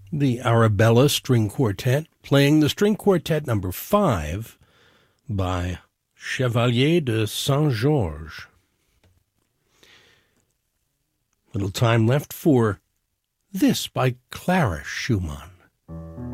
the Arabella String Quartet, playing the String Quartet number 5 by Chevalier de Saint-Georges. Little time left for this by Clara Schumann.